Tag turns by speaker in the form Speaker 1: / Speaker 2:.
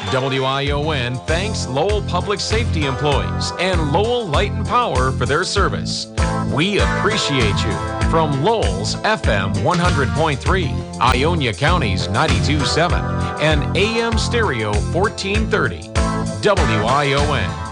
Speaker 1: WION thanks Lowell Public Safety employees and Lowell Light and Power for their service. We appreciate you. From Lowell's FM 100.3, Ionia County's 92.7, and AM Stereo 1430. WION.